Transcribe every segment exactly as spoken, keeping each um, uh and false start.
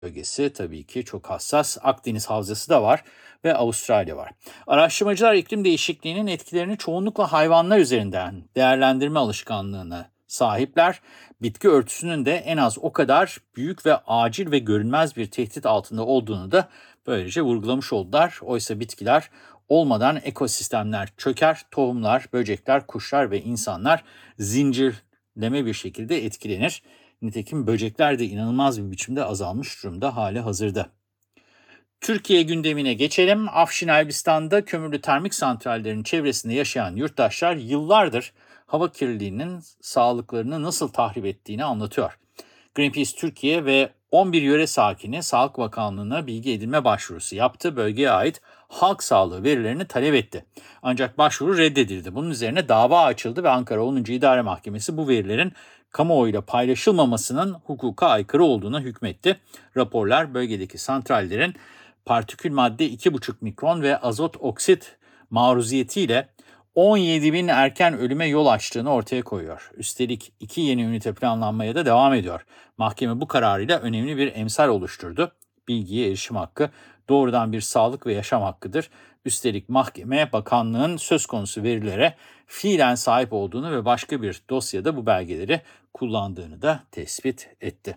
bölgesi tabii ki çok hassas. Akdeniz Havzası da var ve Avustralya var. Araştırmacılar iklim değişikliğinin etkilerini çoğunlukla hayvanlar üzerinden değerlendirme alışkanlığına sahipler. Bitki örtüsünün de en az o kadar büyük ve acil ve görünmez bir tehdit altında olduğunu da böylece vurgulamış oldular. Oysa bitkiler olmadan ekosistemler çöker, tohumlar, böcekler, kuşlar ve insanlar zincirleme bir şekilde etkilenir. Nitekim böcekler de inanılmaz bir biçimde azalmış durumda hali hazırda. Türkiye gündemine geçelim. Afşin Elbistan'da kömürlü termik santrallerin çevresinde yaşayan yurttaşlar yıllardır hava kirliliğinin sağlıklarını nasıl tahrip ettiğini anlatıyor. Greenpeace Türkiye ve on bir yöre sakini Sağlık Bakanlığı'na bilgi edinme başvurusu yaptı. Bölgeye ait halk sağlığı verilerini talep etti. Ancak başvuru reddedildi. Bunun üzerine dava açıldı ve Ankara onuncu İdare Mahkemesi bu verilerin kamuoyuyla paylaşılmamasının hukuka aykırı olduğuna hükmetti. Raporlar bölgedeki santrallerin partikül madde iki buçuk mikron ve azot oksit maruziyetiyle on yedi bin erken ölüme yol açtığını ortaya koyuyor. Üstelik iki yeni ünite planlanmaya da devam ediyor. Mahkeme bu kararıyla önemli bir emsal oluşturdu. Bilgiye erişim hakkı doğrudan bir sağlık ve yaşam hakkıdır. Üstelik mahkeme bakanlığın söz konusu verilere fiilen sahip olduğunu ve başka bir dosyada bu belgeleri kullandığını da tespit etti.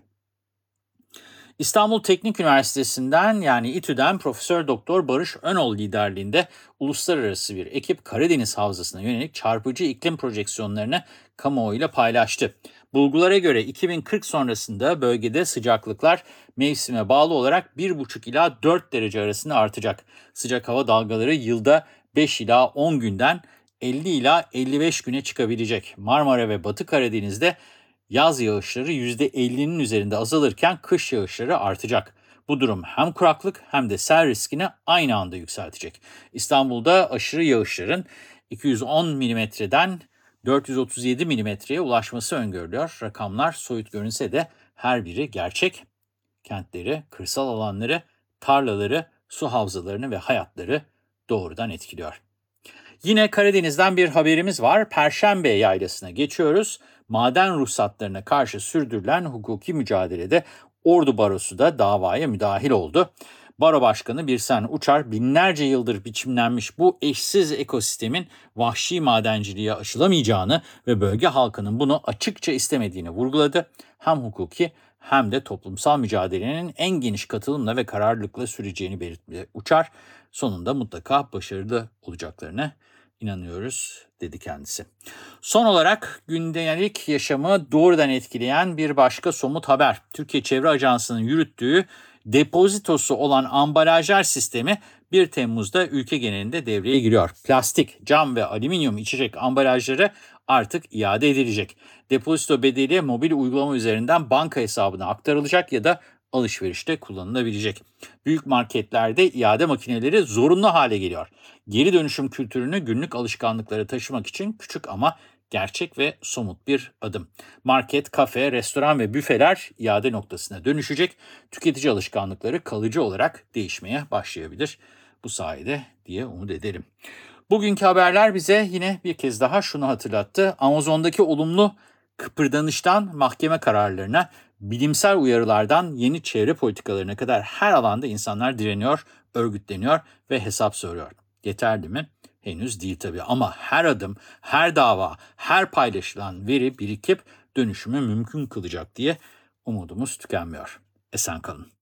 İstanbul Teknik Üniversitesi'nden yani İTÜ'den Profesör Doktor Barış Önol liderliğinde uluslararası bir ekip Karadeniz Havzası'na yönelik çarpıcı iklim projeksiyonlarını kamuoyuyla paylaştı. Bulgulara göre iki bin kırk sonrasında bölgede sıcaklıklar mevsime bağlı olarak bir buçuk ila dört derece arasında artacak. Sıcak hava dalgaları yılda beş ila on günden elli ila elli beş güne çıkabilecek. Marmara ve Batı Karadeniz'de yaz yağışları yüzde ellinin üzerinde azalırken kış yağışları artacak. Bu durum hem kuraklık hem de sel riskini aynı anda yükseltecek. İstanbul'da aşırı yağışların iki yüz on milimetreden dört yüz otuz yedi milimetreye ulaşması öngörülüyor. Rakamlar soyut görünse de her biri gerçek. Kentleri, kırsal alanları, tarlaları, su havzalarını ve hayatları doğrudan etkiliyor. Yine Karadeniz'den bir haberimiz var. Perşembe Yaylası'na geçiyoruz. Maden ruhsatlarına karşı sürdürülen hukuki mücadelede Ordu Barosu da davaya müdahil oldu. Baro Başkanı Birsen Uçar, binlerce yıldır biçimlenmiş bu eşsiz ekosistemin vahşi madenciliğe aşılamayacağını ve bölge halkının bunu açıkça istemediğini vurguladı. Hem hukuki hem de toplumsal mücadelenin en geniş katılımla ve kararlılıkla süreceğini belirtti Uçar. Sonunda mutlaka başarılı olacaklarını inanıyoruz, dedi kendisi. Son olarak gündelik yaşamı doğrudan etkileyen bir başka somut haber. Türkiye Çevre Ajansı'nın yürüttüğü depozitosu olan ambalajlar sistemi bir Temmuz'da ülke genelinde devreye giriyor. Plastik, cam ve alüminyum içecek ambalajları artık iade edilecek. Depozito bedeli mobil uygulama üzerinden banka hesabına aktarılacak ya da alışverişte kullanılabilecek. Büyük marketlerde iade makineleri zorunlu hale geliyor. Geri dönüşüm kültürünü günlük alışkanlıklara taşımak için küçük ama gerçek ve somut bir adım. Market, kafe, restoran ve büfeler iade noktasına dönüşecek. Tüketici alışkanlıkları kalıcı olarak değişmeye başlayabilir bu sayede diye umut edelim. Bugünkü haberler bize yine bir kez daha şunu hatırlattı. Amazon'daki olumlu kıpırdanıştan mahkeme kararlarına, bilimsel uyarılardan yeni çevre politikalarına kadar her alanda insanlar direniyor, örgütleniyor ve hesap soruyor. Yeterli mi? Henüz değil tabii ama her adım, her dava, her paylaşılan veri birikip dönüşümü mümkün kılacak diye umudumuz tükenmiyor. Esen kalın.